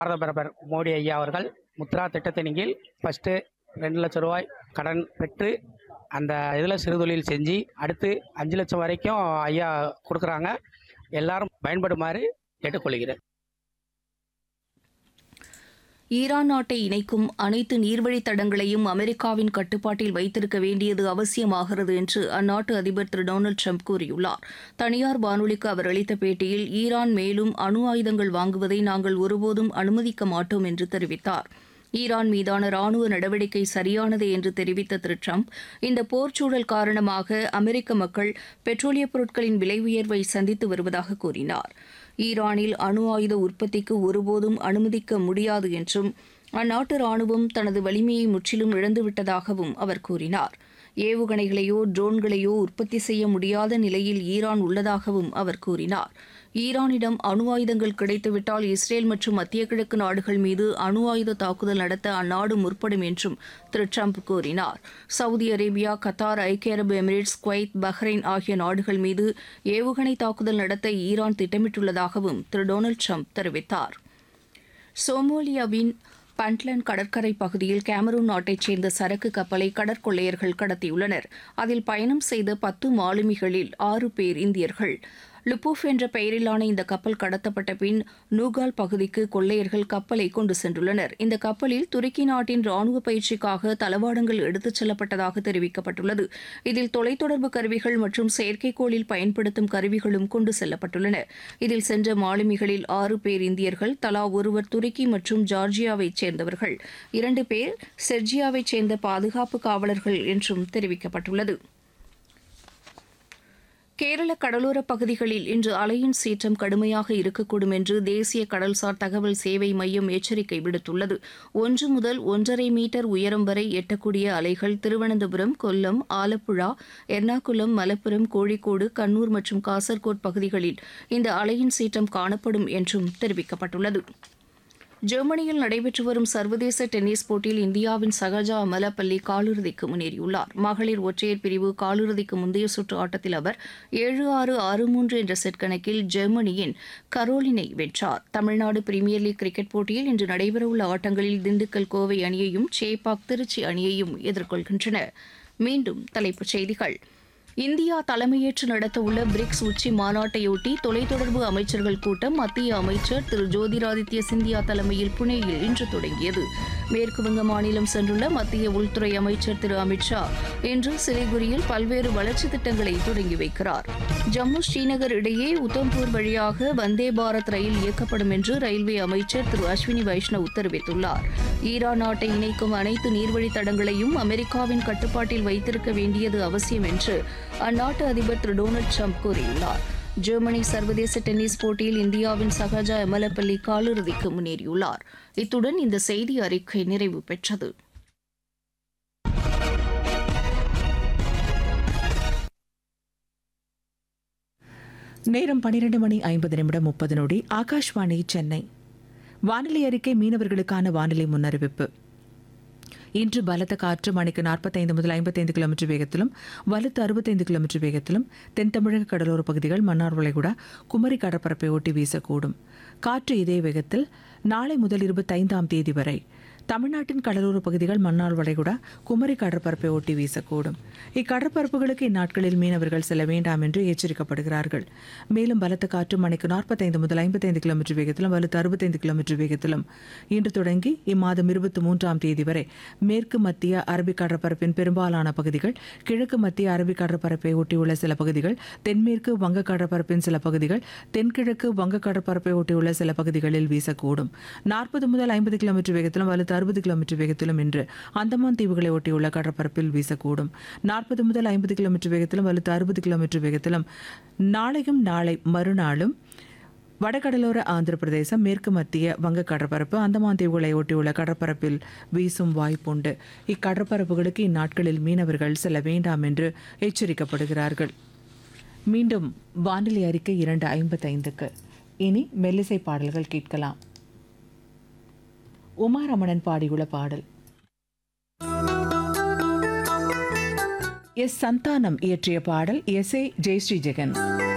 பாரத பிரதமர் மோடி ஐயா அவர்கள் முத்ரா திட்டத்தின் கீழ் ஃபஸ்ட்டு 2 லட்சம் ரூபாய் கடன் பெற்று அந்த இதில் சிறுதொழில் செஞ்சு அடுத்து 5 லட்சம் வரைக்கும் ஐயா கொடுக்குறாங்க. எல்லாரும் பயன்படுமாறு கேட்டுக்கொள்கிறேன். ஈரான் நாட்டை இணைக்கும் அனைத்து நீர்வழித் தடங்களையும் அமெரிக்காவின் கட்டுப்பாட்டில் வைத்திருக்க வேண்டியது அவசியமாகிறது என்று அந்நாட்டு அதிபர் திரு டொனால்டு ட்ரம்ப் கூறியுள்ளார். தனியார் வானொலிக்கு அவர் அளித்த பேட்டியில் ஈரான் மேலும் அணு ஆயுதங்கள் வாங்குவதை நாங்கள் ஒருபோதும் அனுமதிக்க மாட்டோம் என்று தெரிவித்தார். ஈரான் மீதான ராணுவ நடவடிக்கை சரியானதே என்று தெரிவித்த திரு ட்ரம்ப், இந்த போர்ச்சூழல் காரணமாக அமெரிக்க மக்கள் பெட்ரோலியப் பொருட்களின் விலை உயர்வை சந்தித்து வருவதாக கூறினார். ஈரானில் அணு ஆயுத உற்பத்திக்கு ஒருபோதும் அனுமதிக்க முடியாது என்றும் அந்நாட்டு ராணுவம் தனது வலிமையை முற்றிலும் இழந்துவிட்டதாகவும் அவர் கூறினார். ஏவுகணைகளையோ ட்ரோன்களையோ உற்பத்தி செய்ய முடியாத நிலையில் ஈரான் உள்ளதாகவும் அவர் கூறினார். ஈரானிடம் அணு ஆயுதங்கள் கிடைத்துவிட்டால் இஸ்ரேல் மற்றும் மத்திய கிழக்கு நாடுகள் மீது அணு ஆயுத தாக்குதல் நடத்த அந்நாடு முற்படும் என்றும் திரு ட்ரம்ப் கூறினார். சவுதி அரேபியா, கத்தார், ஐக்கிய அரபு எமிரேட்ஸ், குவைத், பஹ்ரைன் ஆகிய நாடுகள் மீது ஏவுகணை தாக்குதல் நடத்த ஈரான் திட்டமிட்டுள்ளதாகவும் திரு டொனால்டு ட்ரம்ப் தெரிவித்தார். சோமாலியாவின் பண்ட்லன் கடற்கரை பகுதியில் கேமரூன் நாட்டைச் சேர்ந்த சரக்கு கப்பலை கடற்கொள்ளையர்கள் கடத்தியுள்ளனர். அதில் பயணம் செய்த 10 மாலுமிகளில் 6 பேர் இந்தியர்கள். லுபூஃப் என்ற பெயரிலான இந்த கப்பல் கடத்தப்பட்ட பின் நூகால் பகுதிக்கு கொள்ளையர்கள் கப்பலை கொண்டு சென்றுள்ளனர். இந்த கப்பலில் துருக்கி நாட்டின் ராணுவ பயிற்சிக்காக தளவாடங்கள் எடுத்துச் செல்லப்பட்டதாக தெரிவிக்கப்பட்டுள்ளது. இதில் தொலைத்தொடர்பு கருவிகள் மற்றும் செயற்கைக்கோளில் பயன்படுத்தும் கருவிகளும் கொண்டு செல்லப்பட்டுள்ளன. இதில் சென்ற மாலுமிகளில் 6 பேர் இந்தியர்கள், தலா ஒருவர் துருக்கி மற்றும் ஜார்ஜியாவைச் சேர்ந்தவர்கள், 2 பேர் செர்ஜியாவைச் சேர்ந்த பாதுகாப்பு காவலர்கள் என்றும் தெரிவிக்கப்பட்டுள்ளது. கேரள கடலோரப் பகுதிகளில் இன்று அலையின் சீற்றம் கடுமையாக இருக்கக்கூடும் என்று தேசிய கடல்சார் தகவல் சேவை மையம் எச்சரிக்கை விடுத்துள்ளது. 1 முதல் 1.5 மீட்டர் உயரம் வரை எட்டக்கூடிய அலைகள் திருவனந்தபுரம், கொல்லம், ஆலப்புழா, எர்ணாகுளம், மலப்புரம், கோழிக்கோடு, கண்ணூர் மற்றும் காசர்கோட் பகுதிகளில் இந்த அலையின் சீற்றம் காணப்படும் என்றும் தெரிவிக்கப்பட்டுள்ளது. ஜெர்மனியில் நடைபெற்று வரும் சர்வதேச டென்னிஸ் போட்டியில் இந்தியாவின் சகஜா அமலப்பள்ளி காலிறுதிக்கு முன்னேறியுள்ளார். மகளிர் ஒற்றையர் பிரிவு காலிறுதிக்கு முந்தைய சுற்று ஆட்டத்தில் அவர் 7-6, 6-3 என்ற செட் கணக்கில் ஜெர்மனியின் கரோலினை வென்றார். தமிழ்நாடு பிரீமியர் லீக் கிரிக்கெட் போட்டியில் இன்று நடைபெறவுள்ள ஆட்டங்களில் திண்டுக்கல் கோவை அணியையும் சேப்பாக் திருச்சி அணியையும் எதிர்கொள்கின்றன. மீண்டும் தலைப்புச் செய்திகள். இந்தியா தலைமையேற்று நடத்தவுள்ள பிரிக்ஸ் உச்சி மாநாட்டையொட்டி தொலைத்தொடர்பு அமைச்சர்கள் கூட்டம் மத்திய அமைச்சர் திரு ஜோதிராதித்ய சிந்தியா தலைமையில் புனேயில் இன்று தொடங்கியது. மேற்குவங்க மாநிலம் சென்றுள்ள மத்திய உள்துறை அமைச்சர் திரு அமித்ஷா இன்று சிலிகுரியில் பல்வேறு வளர்ச்சித் திட்டங்களை தொடங்கி வைக்கிறார். ஜம்மு ஸ்ரீநகர் இடையே உத்தம்பூர் வழியாக வந்தே பாரத் ரயில் இயக்கப்படும் என்று ரயில்வே அமைச்சர் திரு அஸ்வினி வைஷ்ணவ் தெரிவித்துள்ளார். ஈரான் நாட்டை இணைக்கும் அனைத்து நீர்வழித் தடங்களையும் அமெரிக்காவின் கட்டுப்பாட்டில் வைத்திருக்க வேண்டியது அவசியம் என்று அந்நாட்டு அதிபர் திரு டொனால்டு ட்ரம்ப் கூறியுள்ளார். ஜெர்மனி சர்வதேச டென்னிஸ் போட்டியில் இந்தியாவின் சகஜா எமலப்பள்ளி காலிறுதிக்கு முன்னேறியுள்ளார். இத்துடன் இந்த செய்தி அறிக்கை நிறைவு பெற்றது. நேரம் 12:50 ஆகாஷ்வாணி சென்னை. வானிலை அறிக்கை. மீனவர்களுக்கான வானிலை முன்னறிவிப்பு. இன்று பலத்த காற்று மணிக்கு 45 முதல் 55 கிலோமீட்டர் வேகத்திலும் வலுத்து 65 கிலோமீட்டர் வேகத்திலும் தென் தமிழக கடலோர பகுதிகள், மன்னார் வளைகுடா, குமரி கடற்பரப்பை ஒட்டி வீசக்கூடும். காற்று இதே வேகத்தில் நாளை முதல் 25ஆம் தேதி வரை தமிழ்நாட்டின் கடலோர பகுதிகள், மன்னார் வளைகுடா, குமரி கடற்பரப்பை ஒட்டி வீசக்கூடும். இக்கடற்பரப்புகளுக்கு இந்நாட்களில் மீனவர்கள் செல்ல வேண்டாம் என்று எச்சரிக்கப்படுகிறார்கள். மேலும் பலத்த காற்று மணிக்கு 45 முதல் 55 கிலோமீட்டர் வேகத்திலும் வலுத்து 65 கிலோமீட்டர் வேகத்திலும் இன்று தொடங்கி இம்மாதம் 23ஆம் தேதி வரை மேற்கு மத்திய அரபிக் கடற்பரப்பின் பெரும்பாலான பகுதிகள், கிழக்கு மத்திய அரபிக் கடற்பரப்பை ஒட்டியுள்ள சில பகுதிகள், தென்மேற்கு வங்க கடற்பரப்பின் சில பகுதிகள், தென்கிழக்கு வங்க கடற்பரப்பை ஒட்டியுள்ள சில பகுதிகளில் வீசக்கூடும். 40 முதல் 50 கிலோமீட்டர் வேகத்திலும் வலுத்து 60 கிலோமீட்டர் வேகத்திலும் இன்று அந்தமான் தீவுகளை ஒட்டியுள்ள கடற்பரப்பில் வீசக்கூடும். 40 முதல் 50 கிலோமீட்டர் வேகத்திலும் வலுத்து 60 கிலோமீட்டர் வேகத்திலும் நாளையும் நாளை மறுநாளும் வடகடலோர ஆந்திர பிரதேசம், மேற்கு மத்திய வங்க கடற்பரப்பு, அந்தமான் தீவுகளை ஒட்டியுள்ள கடற்பரப்பில் வீசும் வாய்ப்புண்டு. இக்கடற்பரப்புகளுக்கு இந்நாட்களில் மீனவர்கள் செல்ல வேண்டாம் என்று எச்சரிக்கப்படுகிறார்கள். மீண்டும் வானிலை அறிக்கை 2:55. இனி மெல்லிசை பாடல்கள் கேட்கலாம். உமா ரமணன் பாடியுள்ள பாடல் எஸ். சந்தானம் இயற்றிய பாடல். எஸ். ஏ. ஜெயஸ்ரீ ஜெகன்.